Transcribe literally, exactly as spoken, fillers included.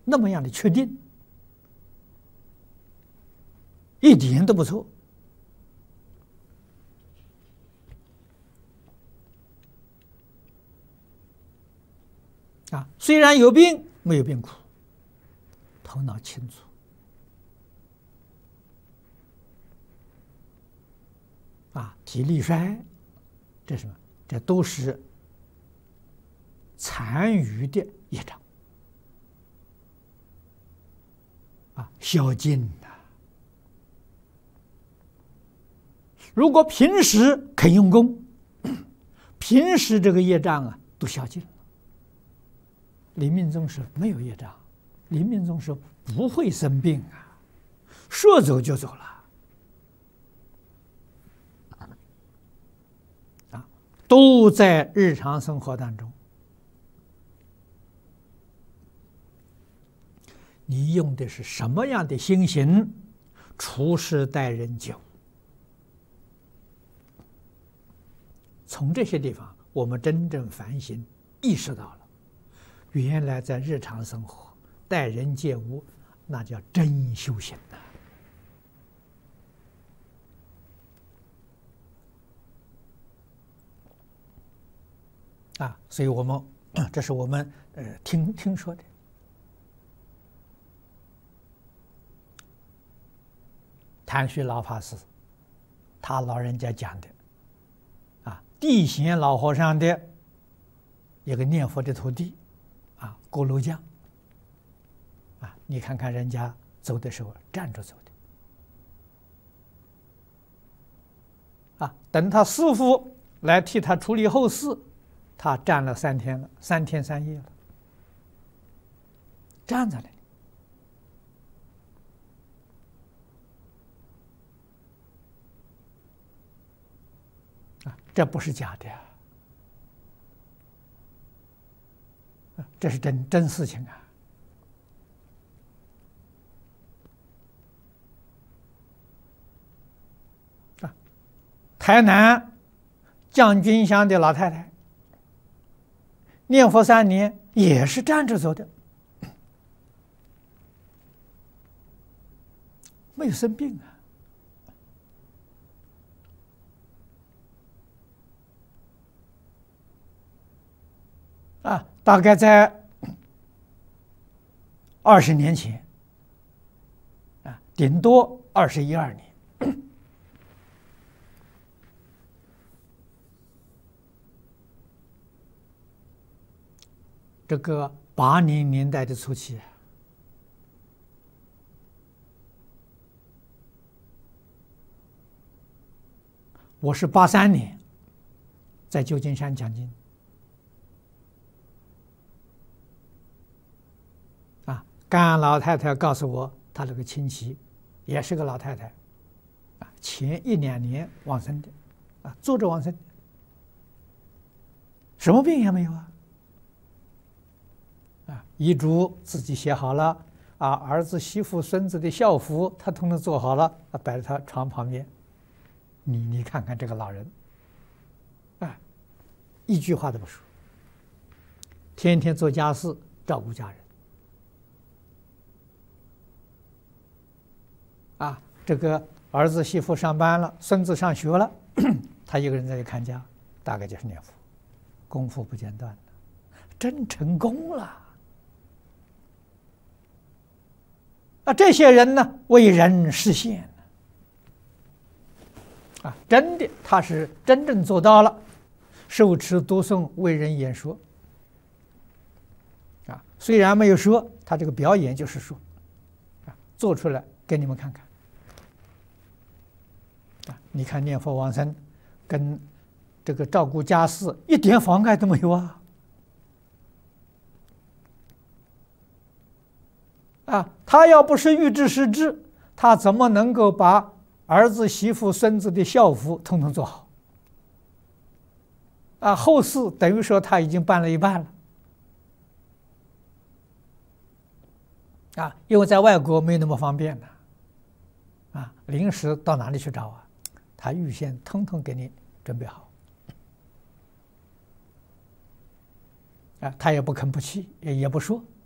那么样的确定，一点都不错。啊，虽然有病，没有病苦，头脑清楚。啊，体力衰，这是什么？这都是残余的业障。啊，消尽呐！如果平时肯用功，平时这个业障啊都消尽了。临命终时没有业障，临命终时不会生病啊，说走就走了。啊，都在日常生活当中。你用的是什么样的心行处事待人接物？从这些地方，我们真正反省，意识到了，原来在日常生活待人接物，那叫真修行呐！啊，所以我们这是我们呃听听说的。谭旭老法师，他老人家讲的，啊，地贤老和尚的一个念佛的徒弟，啊，锅炉匠，啊，你看看人家走的时候站着走的，啊，等他师父来替他处理后事，他站了三天了，三天三夜了，站在那里。这不是假的呀，这是真真事情啊！啊，台南将军乡的老太太念佛三年，也是站着走的，没有生病啊。啊，大概在二十年前，啊，顶多二十一二年，这个八零年代的初期，我是八三年在旧金山讲经。甘老太太告诉我，她那个亲戚也是个老太太，啊，前一两年往生的，啊，坐着往生，什么病也没有啊，啊，遗嘱自己写好了，啊，儿子、媳妇、孙子的孝服他统统做好了，啊，摆在他床旁边，你你看看这个老人，啊，一句话都不说，天天做家事，照顾家人。啊，这个儿子媳妇上班了，孙子上学了，他一个人在这看家，大概就是念佛，功夫不间断的，真成功了。啊，这些人呢，为人实现啊，真的，他是真正做到了，受持读诵，为人演说。啊，虽然没有说，他这个表演就是说，啊，做出来给你们看看。你看念佛往生，跟这个照顾家事一点妨碍都没有啊！啊，他要不是预知时至，他怎么能够把儿子、媳妇、孙子的孝服统统做好？啊，后事等于说他已经办了一半了。啊，因为在外国没那么方便了，啊，临时到哪里去找啊？他预先通通给你准备好，啊，他也不吭不气，也也不说。